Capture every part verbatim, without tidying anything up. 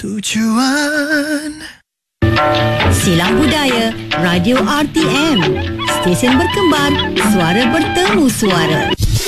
tujuan. Silang Budaya Radio R T M, stesen berkembar, suara bertemu suara.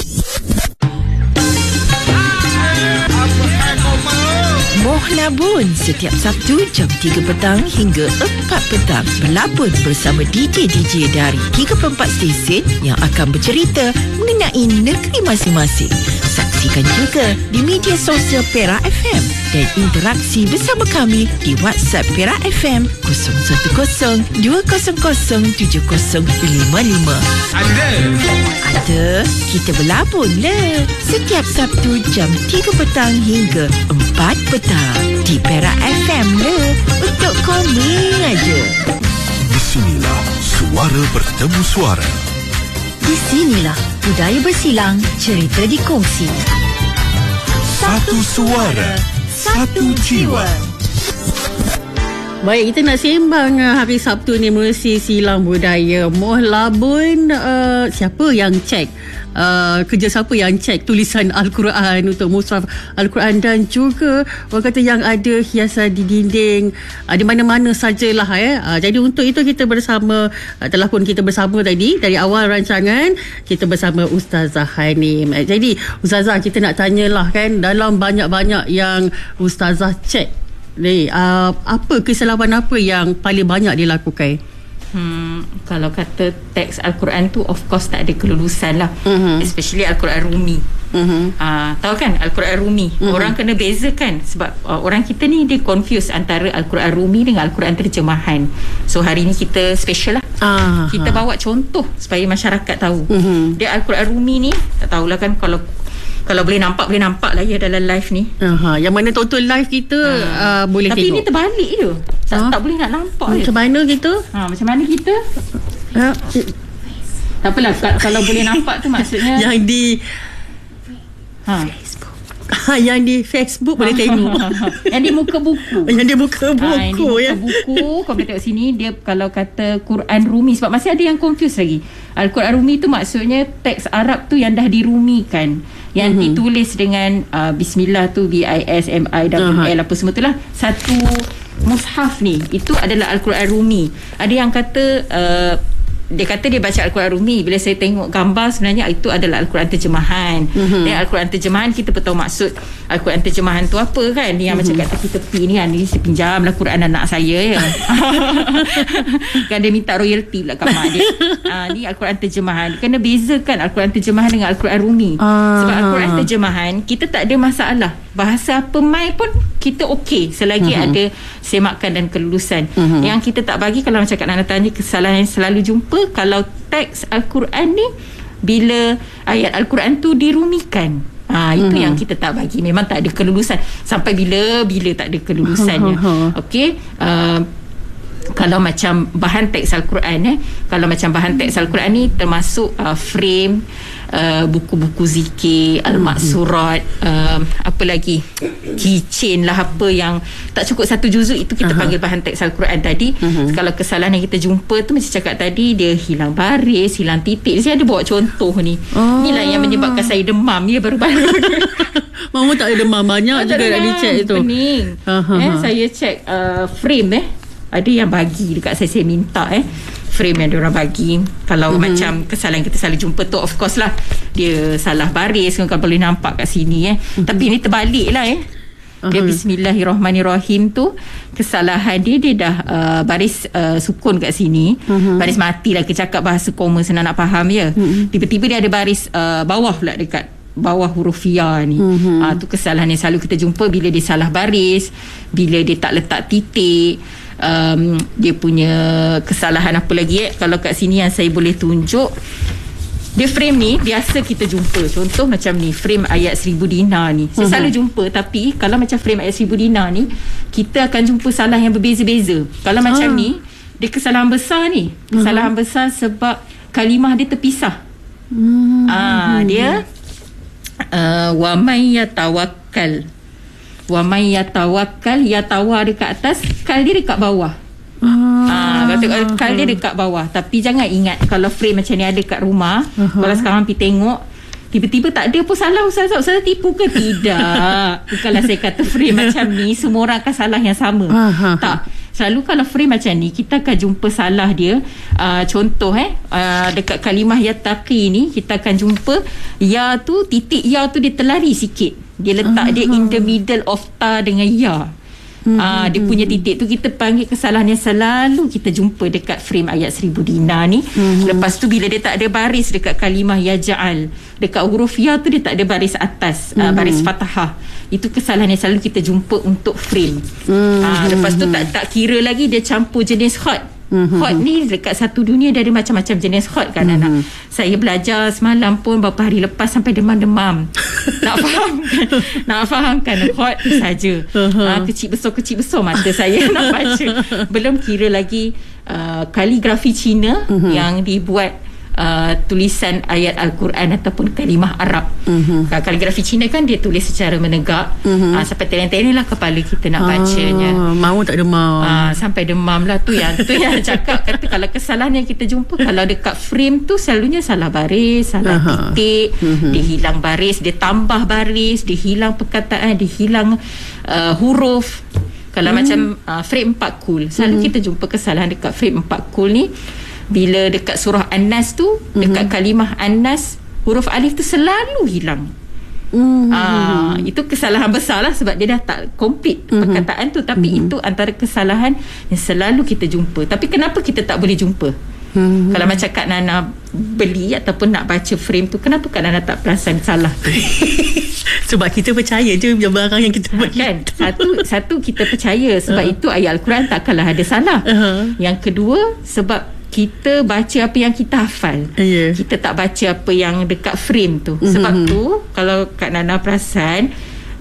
Moh Labun setiap Sabtu jam tiga petang hingga empat petang. Berlabun bersama D J-D J dari tiga puluh empat stesen yang akan bercerita mengenai negeri masing-masing. Saksikan juga di media sosial Perak F M dan interaksi bersama kami di WhatsApp Perak F M kosong satu kosong dua kosong kosong tujuh kosong lima lima. Ada. Ada. Kita berlabun le. Setiap Sabtu jam tiga petang hingga empat petang di Perak F M le. Untuk komen aja. Di sinilah suara bertemu suara. Di sinilah budaya bersilang, cerita dikongsi. Satu suara, satu jiwa. Baik, kita nak sembang hari Sabtu ni mesti silang budaya. Moh Labun, uh, siapa yang cek? Uh, kerja siapa yang cek tulisan Al-Quran untuk mushaf Al-Quran, dan juga orang kata yang ada hiasan di dinding uh, di mana-mana sajalah eh. Uh, jadi untuk itu kita bersama, uh, telah pun kita bersama tadi dari awal rancangan kita bersama Ustazah Hanim. Uh, jadi Ustazah, kita nak tanyalah kan, dalam banyak-banyak yang Ustazah cek ni, uh, apa kesalahan apa yang paling banyak dilakukan? Hmm, kalau kata teks Al-Quran tu of course tak ada kelulusan lah, uh-huh. especially Al-Quran Rumi. uh-huh. uh, Tahu kan Al-Quran Rumi, uh-huh. orang kena bezakan sebab uh, orang kita ni dia confuse antara Al-Quran Rumi dengan Al-Quran terjemahan. So hari ni kita special lah, uh-huh. kita bawa contoh supaya masyarakat tahu. uh-huh. Dia Al-Quran Rumi ni, tak tahulah kan, kalau Kalau boleh nampak, boleh nampak lah ya dalam live ni. Aha, yang mana tonton live kita uh, boleh Tapi tengok. Tapi ni terbalik je. Tak, ha? tak boleh nak nampak. Macam mana kita? Ha, macam mana kita? Ha. Tak apalah, kalau boleh nampak tu maksudnya. Yang di ha. Facebook. Ha, yang di Facebook boleh tengok. Yang di muka buku. Yang di muka buku. Ha, yang di muka ya. buku. Kau boleh tengok sini. Dia kalau kata Quran Rumi. Sebab masih ada yang confuse lagi. Al-Quran Rumi tu maksudnya teks Arab tu yang dah dirumikan, yang uh-huh. ditulis dengan uh, Bismillah tu, B I S M I W L uh-huh. apa semua tu lah. Satu mushaf ni, itu adalah Al-Quran Rumi. Ada yang kata uh, dia kata dia baca Al-Quran Rumi. Bila saya tengok gambar, sebenarnya itu adalah Al-Quran terjemahan. uh-huh. Dan Al-Quran terjemahan kita pun tahu maksud Al-Quran terjemahan tu apa kan. Dia yang uh-huh. macam kat tepi-tepi ni kan, ni saya pinjam lah Quran anak saya ya. Kan dia minta royalty lah kat mak dia. ha, Ni Al-Quran terjemahan. Kena bezakan Al-Quran terjemahan dengan Al-Quran Rumi. uh-huh. Sebab Al-Quran terjemahan kita tak ada masalah, bahasa apa mai pun kita okey selagi uh-huh. ada semakan dan kelulusan. uh-huh. Yang kita tak bagi, kalau macam Kak Nana tanya, kesalahan yang selalu jumpa kalau teks Al-Quran ni bila ayat Al-Quran tu dirumikan. Ha, itu uh-huh. yang kita tak bagi. Memang tak ada kelulusan. Sampai bila bila tak ada kelulusannya. uh-huh. Okey. Uh, kalau macam bahan teks Al-Quran eh, kalau macam bahan teks Al-Quran ni termasuk uh, frame, uh, buku-buku zikir, al-maksurat, uh, apa lagi, keychain lah, apa yang tak cukup satu juzuk, itu kita uh-huh. panggil bahan teks Al-Quran tadi. uh-huh. Kalau kesalahan yang kita jumpa tu macam cakap tadi, dia hilang baris, hilang titik. Saya ada bawa contoh ni. oh. Inilah yang menyebabkan saya demam ya baru-baru. Mama tak ada demam, banyak tak juga dah dicek itu. Pening. uh-huh. eh, Saya cek uh, frame eh, ada yang bagi dekat saya, saya minta eh frame yang diorang bagi. Kalau uh-huh. macam kesalahan kita selalu jumpa tu, of course lah dia salah baris, kalau boleh nampak kat sini eh. uh-huh. Tapi ini terbalik lah eh. Dia uh-huh. Bismillahirrahmanirrahim tu, kesalahan dia dia dah uh, baris uh, sukun kat sini. uh-huh. Baris mati lah, kita cakap bahasa koma senang nak faham ya. uh-huh. Tiba-tiba dia ada baris uh, bawah pula dekat bawah huruf ya ni. uh-huh. uh, tu kesalahan yang selalu kita jumpa bila dia salah baris, bila dia tak letak titik. Um, dia punya kesalahan apa lagi eh? Kalau kat sini yang saya boleh tunjuk, dia frame ni biasa kita jumpa. Contoh macam ni, frame ayat seribu dinar ni saya uh-huh. selalu jumpa. Tapi kalau macam frame ayat seribu dinar ni, kita akan jumpa salah yang berbeza-beza. Kalau uh-huh. macam ni, dia kesalahan besar ni. Kesalahan uh-huh. besar sebab kalimah dia terpisah. uh-huh. ah, Dia uh, wa may yatawakkal, wa may yatawakkal, yatawa dekat atas, kal dia dekat bawah. Ah, ah kal dia dekat bawah. Tapi jangan ingat kalau frame macam ni ada kat rumah. uh-huh. Kalau sekarang pergi tengok, Tiba-tiba tak ada pun salah Ustazah. Ustazah tipu ke? Tidak. Bukanlah saya kata frame macam ni semua orang akan salah yang sama. Aha. Tak. Selalu kalau frame macam ni kita akan jumpa salah dia. uh, Contoh eh uh, dekat kalimah ya taqi ni kita akan jumpa ya tu, titik ya tu dia terlari sikit. Dia letak Aha. dia in the middle of ta dengan ya. Hmm, uh, dia punya titik tu kita panggil kesalahan yang selalu kita jumpa dekat frame ayat seribu dinar ni. Hmm. Lepas tu bila dia tak ada baris dekat kalimah ya ja'al, dekat huruf ya tu dia tak ada baris atas, hmm. uh, baris fathah. Itu kesalahan yang selalu kita jumpa untuk frame. Hmm. Uh, lepas tu tak tak kira lagi dia campur jenis khat. Mm-hmm. Hot ni dekat satu dunia dia ada macam-macam jenis hot kan mm-hmm. anak. Saya belajar semalam pun beberapa hari lepas sampai demam-demam. Nak faham kan? Nak faham kan hot tu saja. Uh-huh. uh, Kecil besar kecil besar mata saya nak baca. Belum kira lagi uh, kaligrafi Cina mm-hmm. yang dibuat Uh, tulisan ayat Al-Quran ataupun kalimah Arab. Uh-huh. Kaligrafi Cina kan dia tulis secara menegak. Uh-huh. uh, Sampai tereng-tereng lah kepala kita nak bacanya. uh, Mau tak demam. uh, Sampai demam lah. Tu yang tu yang cakap kata kalau kesalahan yang kita jumpa kalau dekat frame tu selalunya salah baris, salah uh-huh. titik, uh-huh. dia hilang baris, dia tambah baris, dia hilang perkataan, dia hilang uh, huruf. Kalau hmm. macam uh, frame empat kul, selalu hmm. kita jumpa kesalahan dekat frame empat kul ni. Bila dekat surah An-Nas tu, mm-hmm. dekat kalimah An-Nas, huruf alif tu selalu hilang. Mm-hmm. Aa, itu kesalahan besar lah sebab dia dah tak complete mm-hmm. perkataan tu. Tapi mm-hmm. itu antara kesalahan yang selalu kita jumpa. Tapi kenapa kita tak boleh jumpa? Mm-hmm. Kalau macam Kak Nana beli ataupun nak baca frame tu, kenapa Kak Nana tak perasan salah tu? Sebab kita percaya je barang yang kita beli. Kan? Satu, satu kita percaya sebab uh-huh. itu ayat Al-Quran takkanlah ada salah. Uh-huh. Yang kedua, sebab kita baca apa yang kita hafal. Yeah. Kita tak baca apa yang dekat frame tu. Mm-hmm. Sebab tu kalau Kak Nana perasan,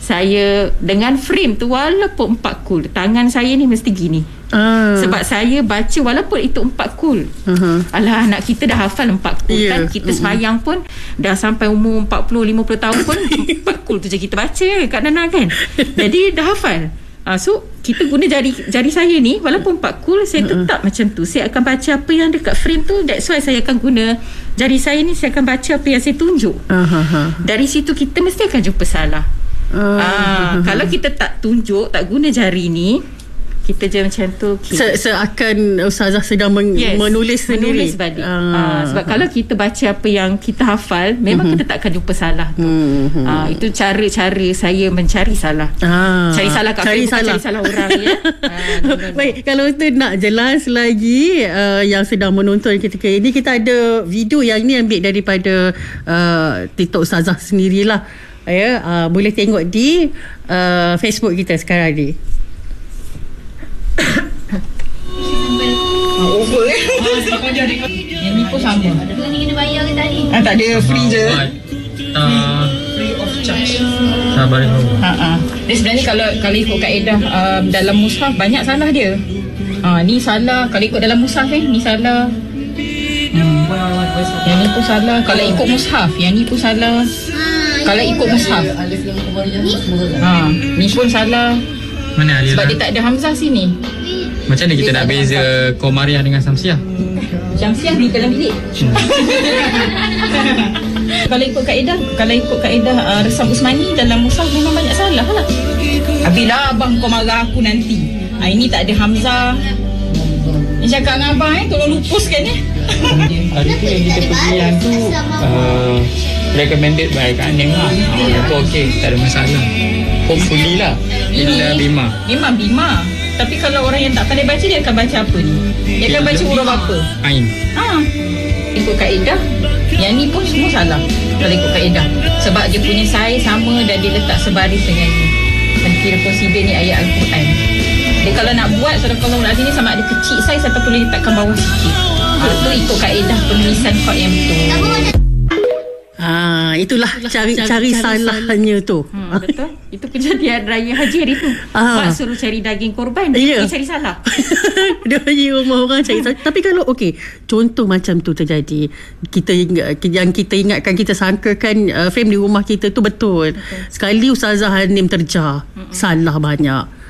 saya dengan frame tu walaupun empat kul, tangan saya ni mesti gini. Uh. Sebab saya baca walaupun itu empat kul. Uh-huh. Alah, anak kita dah hafal empat kul yeah. kan. Kita uh-huh. semayang pun dah sampai umur empat puluh lima puluh tahun pun empat kul tu je kita baca Kak Nana kan. Jadi dah hafal. Uh, so kita guna jari jari saya ni walaupun empat kul saya tetap uh-uh. macam tu. Saya akan baca apa yang dekat frame tu. That's why saya akan guna jari saya ni. Saya akan baca apa yang saya tunjuk. uh-huh. Dari situ kita mesti akan jumpa salah. uh-huh. uh, Kalau kita tak tunjuk, tak guna jari ni, kita je macam tu okay. Se- seakan Ustazah sedang men- yes, menulis sendiri. Menulis balik. Uh, uh, sebab uh, kalau kita baca apa yang kita hafal, memang uh-huh. kita tak akan jumpa salah tu. Uh-huh. Uh, itu cara-cara saya mencari salah. Uh, cari salah kat cari Facebook, salah. Cari salah orang ya. uh, no, no, no. Baik, kalau tu nak jelas lagi uh, yang sedang menonton ketika ini, kita ada video yang ni ambil daripada uh, TikTok Ustazah sendirilah. Ya, uh, boleh tengok di uh, Facebook kita sekarang ni. Over eh. Yang ni pun sama. Ni kena bayar ke tadi? Ah, tak ada, free je. Uh, Free of charge. Tak balik. Ha ah. Dia sebenarnya kalau kalau ikut kaedah uh, dalam mushaf banyak salah dia. Ah, ni salah kalau ikut dalam mushaf eh, ni salah. Hmm. Yang ni pun salah kalau ikut mushaf, yang ni pun salah. Kalau ikut mushaf. Ha, ni pun salah. Mana Alif? Sebab dia tak ada hamzah sini. Macam mana kita nak beza Komariah dengan Samsiah? Syamsiah di dalam bilik. Hmm. Kalau ikut kaedah, kalau ikut kaedah uh, Resam Usmani dalam mushaf memang banyak salah lah. Bila abang kau marah aku nanti. Ah, ini tak ada hamzah. Ni cakap dengan abang eh, tolong lupuskan eh. Hari tu yang kita pergi yang tu uh, recommended by Kak Aning lah. Oh, itu okey, tak ada masalah. Hopefully lah. Bila Bima. Memang Bima. Tapi kalau orang yang tak pandai baca, dia akan baca apa ni? Dia akan baca huruf apa? Ain. Ha. Ikut kaedah, yang ni pun semua salah. Kalau ikut kaedah. Sebab dia punya saiz sama dan dia letak sebaris dengan ni. Dan kira consider ni ayat Al-Quran. Dia kalau nak buat surah Al-Quran ni sama ada kecil saiz ataupun dia letakkan bawah sikit. Ha, tu ikut kaedah penulisan kod yang betul. Ah, itulah, itulah cari cari, cari salahnya tu. Hmm, betul. Itu kejadian raya haji hari tu. Ah. Mak suruh cari daging korban, dia yeah. cari salah. Dia pergi rumah orang cari salah. Tapi kalau okey, contoh macam tu terjadi, kita yang kita ingatkan, kita sangkakan uh, frame di rumah kita tu betul. betul. Sekali Ustazah Hanim terja, mm-mm. salah banyak.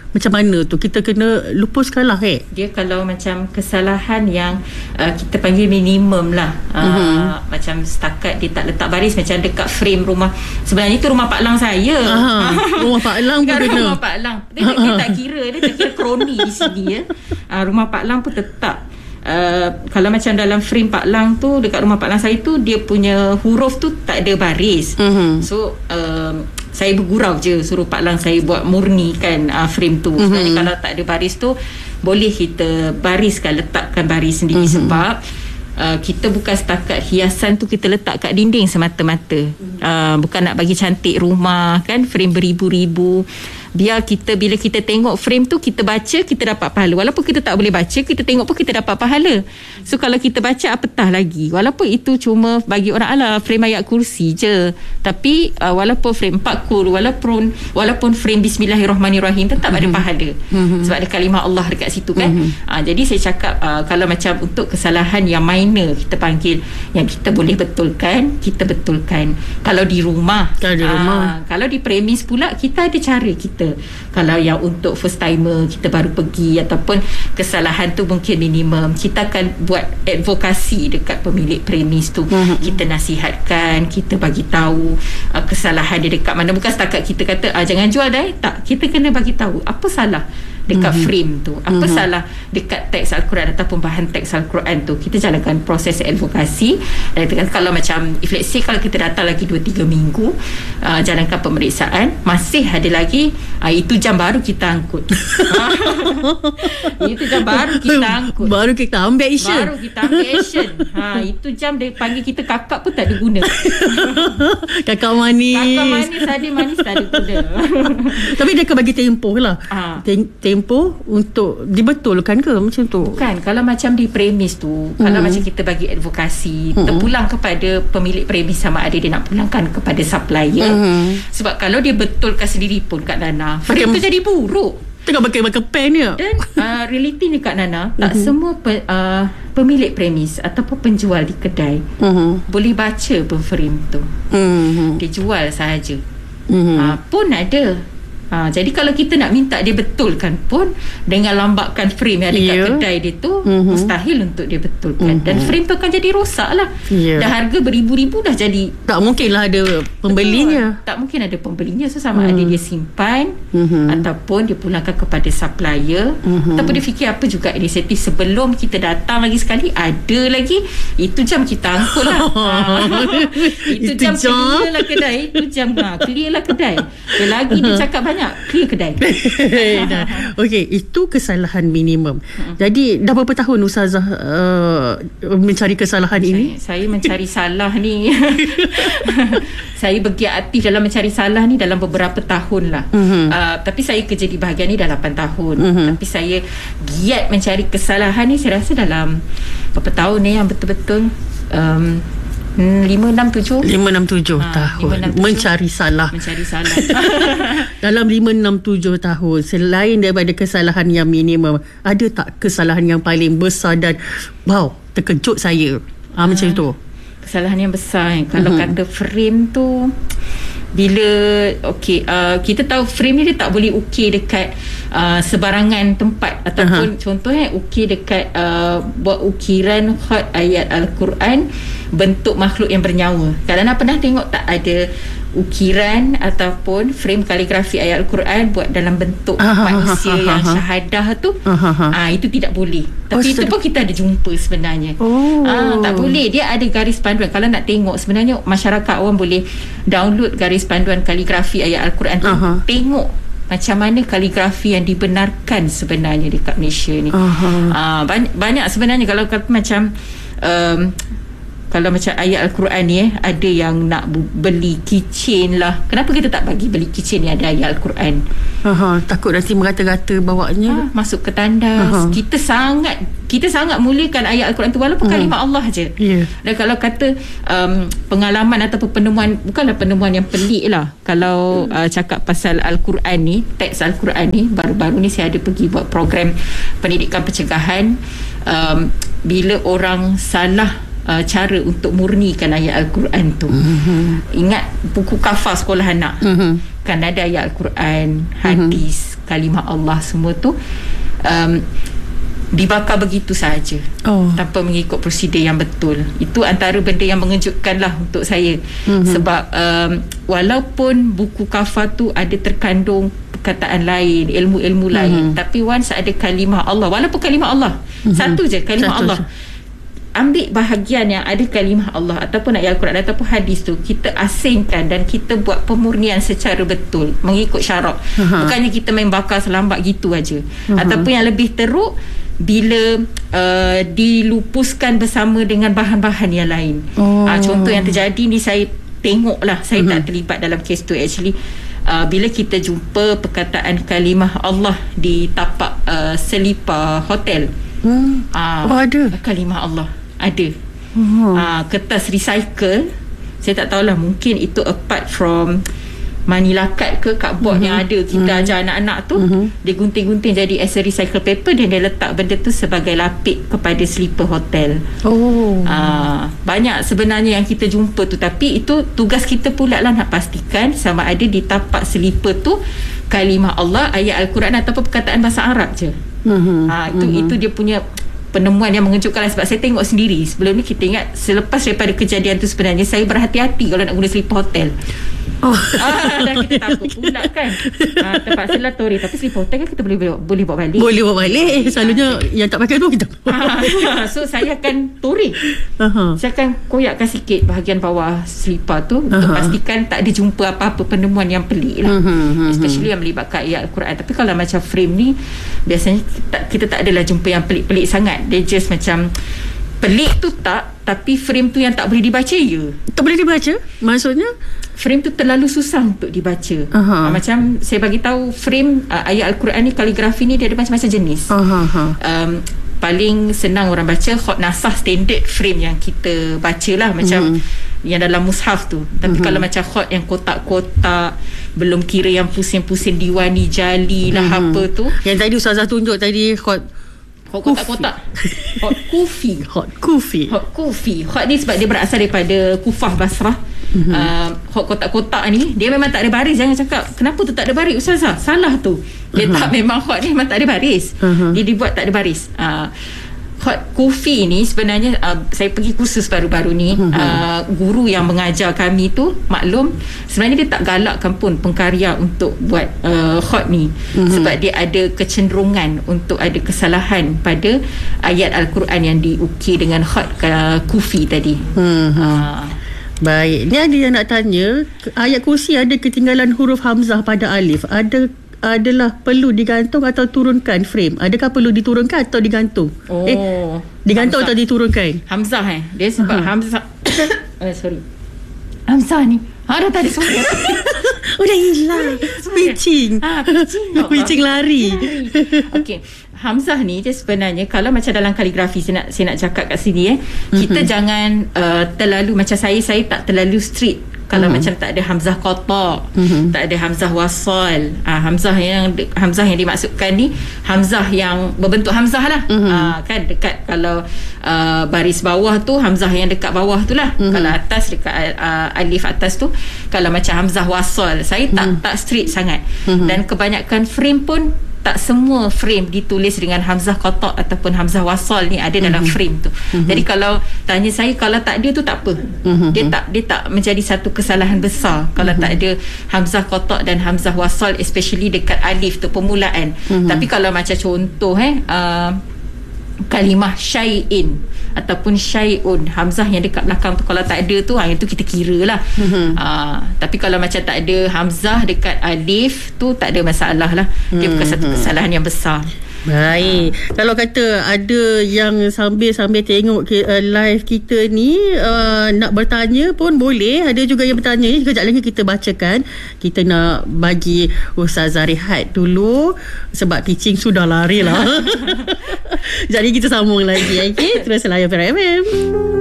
macam mana tu kita kena lupuskan lah eh? Dia kalau macam kesalahan yang uh, kita panggil minimum lah, uh, mm-hmm. macam setakat dia tak letak baris macam dekat frame rumah, sebenarnya tu rumah Pak Lang saya. Aha, rumah Pak Lang pun kena. Rumah Pak Lang dia, dia tak kira, dia tak kira kroni di sini ya. Uh, rumah Pak Lang pun tetap Uh, kalau macam dalam frame Pak Lang tu, dekat rumah Pak Lang saya tu, dia punya huruf tu tak ada baris. Mm-hmm. So uh, saya bergurau je suruh Pak Lang saya buat murnikan uh, frame tu. Mm-hmm. Sebenarnya kalau tak ada baris tu, boleh kita bariskan, letakkan baris sendiri. Mm-hmm. Sebab uh, kita bukan setakat hiasan tu kita letak kat dinding semata-mata. Uh, bukan nak bagi cantik rumah kan, frame beribu-ribu. Biar kita, bila kita tengok frame tu, kita baca, kita dapat pahala. Walaupun kita tak boleh baca, kita tengok pun kita dapat pahala. So kalau kita baca, apatah lagi. Walaupun itu cuma bagi orang ala frame ayat kursi je, tapi uh, walaupun frame empat kul, walaupun walaupun frame Bismillahirrahmanirrahim, tetap mm-hmm. ada pahala. Mm-hmm. Sebab ada kalimah Allah dekat situ kan. Mm-hmm. uh, Jadi saya cakap uh, kalau macam untuk kesalahan yang minor, kita panggil, yang kita boleh betulkan, kita betulkan. Kalau di rumah, kalau di, rumah. Uh, kalau di premis pula, kita ada cara kita. Kalau yang untuk first timer, kita baru pergi ataupun kesalahan tu mungkin minimum, kita akan buat advokasi dekat pemilik premis tu. Mm-hmm. Kita nasihatkan, kita bagi tahu uh, kesalahan dia dekat mana. Bukan setakat kita kata ah, jangan jual dah, eh. Tak, kita kena bagi tahu apa salah dekat mm-hmm. frame tu, apa mm-hmm. salah dekat teks Al-Quran ataupun bahan teks Al-Quran tu. Kita jalankan proses advokasi. Dan kalau macam, if let's say kalau kita datang lagi dua tiga minggu, uh, jalankan pemeriksaan, masih ada lagi, uh, itu jam baru kita angkut. Itu jam baru kita angkut, baru kita ambil action, baru kita ambil action. Ha, itu jam dia panggil kita kakak pun tak ada guna. Kakak manis, kakak manis ada, manis tak ada guna. Tapi dia akan bagi tempoh lah. Ha. Tem- tempoh untuk dibetulkan ke macam tu? Bukan, kalau macam di premis tu, mm-hmm. kalau macam kita bagi advokasi, mm-hmm. terpulang kepada pemilik premis sama ada dia nak pulangkan kepada supplier. Mm-hmm. Sebab kalau dia betulkan sendiri pun Kak Nana, frame tu jadi buruk. Tengah pakai-pakai pen ni. Dan uh, realiti ni Kak Nana, tak mm-hmm. semua pe, uh, pemilik premis ataupun penjual di kedai mm-hmm. boleh baca pun frame tu. Mm-hmm. Dia jual sahaja. Mm-hmm. Uh, pun ada. Ha, jadi kalau kita nak minta dia betulkan pun, dengan lambakan frame yang ada yeah. kat kedai dia tu, mm-hmm. mustahil untuk dia betulkan. Mm-hmm. Dan frame tu akan jadi rosak lah. Yeah. Dah harga beribu-ribu dah jadi, tak mungkin lah ada pembelinya. Betul. Tak mungkin ada pembelinya. So sama mm. ada dia simpan, mm-hmm. ataupun dia pulangkan kepada supplier, mm-hmm. ataupun dia fikir apa juga inisiatif sebelum kita datang lagi sekali, ada lagi, itu jam kita angkut lah. ha. Itu, itu jam, jam clear lah kedai. Itu jam ha, clear lah kedai. Dia lagi dia cakap banyak, clear kedai. Okey, itu kesalahan minimum. Hmm. Jadi dah berapa tahun Ustazah uh, mencari kesalahan saya, ini? Saya mencari salah ni. Saya bergiat aktif dalam mencari salah ni dalam beberapa tahun lah. Mm-hmm. Uh, tapi saya kerja di bahagian ni dah lapan tahun. Mm-hmm. Tapi saya giat mencari kesalahan ni, saya rasa dalam berapa tahun ni yang betul-betul um, lima enam tujuh lima enam tujuh tahun mencari salah. Mencari salah. Dalam lima enam tujuh tahun, selain daripada kesalahan yang minimum, ada tak kesalahan yang paling besar dan wow, terkejut saya? Ah ha, macam tu. Kesalahan yang besar eh. Kalau uh-huh. kata frame tu, bila okey, uh, kita tahu frame ni dia tak boleh ukir dekat uh, sebarangan tempat, ataupun uh-huh. contohnya ukir dekat uh, buat ukiran khat ayat Al-Quran bentuk makhluk yang bernyawa. Kadang-kadang pernah tengok tak ada ukiran ataupun frame kaligrafi ayat Al-Quran buat dalam bentuk uh-huh. manusia uh-huh. yang syahadah tu, uh-huh. uh, itu tidak boleh. Tapi oh, itu pun kita ada jumpa sebenarnya. Oh. Uh, tak boleh. Dia ada garis panduan. Kalau nak tengok, sebenarnya masyarakat awam boleh download garis panduan kaligrafi ayat Al-Quran tu, uh-huh. tengok macam mana kaligrafi yang dibenarkan sebenarnya dekat Malaysia ni. Uh-huh. Uh, banyak, banyak sebenarnya. Kalau kata macam um, kalau macam ayat Al-Quran ni eh, ada yang nak beli keychain lah. Kenapa kita tak bagi beli keychain yang ada ayat Al-Quran? Aha, takut nanti merata-rata bawanya. Ha, masuk ke tandas. Aha. Kita sangat kita sangat muliakan ayat Al-Quran tu, walaupun hmm. kalimah Allah je. Yeah. Dan kalau kata um, pengalaman ataupun penemuan, bukanlah penemuan yang pelik lah. Kalau uh, cakap pasal Al-Quran ni, teks Al-Quran ni, baru-baru ni saya ada pergi buat program pendidikan pencegahan. Um, bila orang salah Uh, cara untuk murnikan ayat Al-Quran tu, mm-hmm. ingat buku kafar sekolah anak, mm-hmm. kan ada ayat Al-Quran, hadis, mm-hmm. kalimah Allah semua tu um, dibakar begitu sahaja, oh. tanpa mengikut prosedur yang betul. Itu antara benda yang mengejutkan lah untuk saya. Mm-hmm. Sebab um, walaupun buku kafar tu ada terkandung perkataan lain, ilmu-ilmu mm-hmm. lain, tapi once ada kalimah Allah, walaupun kalimah Allah mm-hmm. satu je, kalimah satu Allah je. Ambil bahagian yang ada kalimah Allah ataupun ayat Al-Quran ataupun hadis tu, kita asingkan dan kita buat pemurnian secara betul mengikut syarak. Uh-huh. Bukannya kita main bakar selambat gitu aja. Uh-huh. Ataupun yang lebih teruk, bila uh, dilupuskan bersama dengan bahan-bahan yang lain. Oh. Uh, contoh yang terjadi ni, saya tengok lah, saya uh-huh. tak terlibat dalam kes tu actually. Uh, bila kita jumpa perkataan kalimah Allah di tapak uh, selipar hotel. Hmm. Uh, oh, ada kalimah Allah. Ada. Oh. Uh, kertas recycle, saya tak tahulah, mungkin itu apart from manila card ke cardboard uh-huh. yang ada kita uh-huh. ajar anak-anak tu, uh-huh. dia gunting-gunting jadi as a recycle paper dan dia letak benda tu sebagai lapik kepada sleeper hotel. Oh. Uh, banyak sebenarnya yang kita jumpa tu, tapi itu tugas kita pula lah nak pastikan sama ada di tapak sleeper tu kalimah Allah, ayat Al-Quran ataupun perkataan bahasa Arab je. Uh-huh. Uh, itu uh-huh. itu dia punya penemuan yang mengejutkan lah, sebab saya tengok sendiri. Sebelum ni kita ingat, selepas daripada kejadian tu sebenarnya saya berhati-hati kalau nak guna sleeper hotel. Oh. Ah, dah kita takut pula kan. Ah, terpaksalah tori. Tapi sleeper hotel kan kita boleh boleh bawa balik. Boleh bawa balik. Selalunya ah. yang tak pakai tu kita. Ah, so saya akan tori. Uh-huh. Saya akan koyakkan sikit bahagian bawah sleeper tu uh-huh. untuk pastikan tak ada jumpa apa-apa penemuan yang pelik lah. Uh-huh. Especially yang melibatkan ayat Al-Quran. Tapi kalau macam frame ni, biasanya kita, kita tak adalah jumpa yang pelik-pelik sangat. Dia just macam pelik tu tak, tapi frame tu yang tak boleh dibaca ya. Tak boleh dibaca? Maksudnya? Frame tu terlalu susah untuk dibaca. Uh, macam saya bagi tahu frame uh, ayat Al-Quran ni, kaligrafi ni dia ada macam-macam jenis. Uh-huh. Um, paling senang orang baca hot nasah, standard frame yang kita baca lah, macam uh-huh. yang dalam mushaf tu. Tapi uh-huh. kalau macam hot yang kotak-kotak, belum kira yang pusing-pusing diwani jali lah uh-huh. apa tu. Yang tadi Ustazah tunjuk tadi hot Hot kotak-kotak. Hot kufi. Hot kufi. Hot kufi. Hot ni sebab dia berasal daripada Kufah, Basrah. Mm-hmm. Uh, hot kotak-kotak ni dia memang tak ada baris. Jangan cakap kenapa tu tak ada baris, Ustazah. Salah tu. Dia uh-huh. tak, memang hot ni memang tak ada baris. Uh-huh. Dia dibuat tak ada baris. Uh, hot kufi ni sebenarnya uh, saya pergi kursus baru-baru ni. Uh-huh. Uh, guru yang mengajar kami tu maklum sebenarnya dia tak galakkan pun pengkarya untuk buat uh, hot ni. Uh-huh. Sebab dia ada kecenderungan untuk ada kesalahan pada ayat Al-Quran yang diukir dengan hot uh, kufi tadi. Uh-huh. Uh, Baik, ni ada yang nak tanya, ayat kursi ada ketinggalan huruf hamzah pada alif. Ada adalah perlu digantung atau turunkan frame? Adakah perlu diturunkan atau digantung? Oh, eh, digantung atau diturunkan? Hamzah eh. Dia sebab uh-huh. hamzah. oh, sorry. Hamzah ni. Ha, dah tak ada suara. Oh, dah hilang. Pitching. Ha, pitching. Pitching lari. Okey. Hamzah ni dia sebenarnya kalau macam dalam kaligrafi, saya nak saya nak cakap kat sini eh, mm-hmm. kita jangan uh, terlalu macam saya saya tak terlalu strict kalau mm-hmm. macam tak ada hamzah kotak, mm-hmm. tak ada hamzah wasal. Ah, hamzah yang hamzah yang dimaksudkan ni hamzah yang berbentuk hamzah lah. Mm-hmm. Ah, kan dekat kalau uh, baris bawah tu hamzah yang dekat bawah tu lah. Mm-hmm. Kalau atas dekat uh, alif atas tu, kalau macam hamzah wasal saya tak mm-hmm. tak strict sangat. Mm-hmm. Dan kebanyakan frame pun tak semua frame ditulis dengan hamzah kotak ataupun hamzah wasal ni ada dalam mm-hmm. frame tu. Mm-hmm. Jadi kalau tanya saya, kalau tak ada tu tak apa. Mm-hmm. Dia tak dia tak menjadi satu kesalahan besar kalau mm-hmm. tak ada hamzah kotak dan hamzah wasal, especially dekat alif tu permulaan. Mm-hmm. Tapi kalau macam contoh eh uh, kalimah syai'in ataupun syai'un, hamzah yang dekat belakang tu kalau tak ada tu, ha, itu kita kira lah. Mm-hmm. uh, tapi kalau macam tak ada hamzah dekat alif tu, tak ada masalah lah. Dia mm-hmm. bukan satu kesalahan yang besar. Baik. Ha. Kalau kata ada yang sambil-sambil tengok ke, uh, live kita ni uh, nak bertanya pun boleh. Ada juga yang bertanya ni, sekejap lagi kita bacakan. Kita nak bagi Ustazah rehat dulu sebab pitching sudah lari lah. Jadi kita sambung lagi. Okay? Terus layan F M.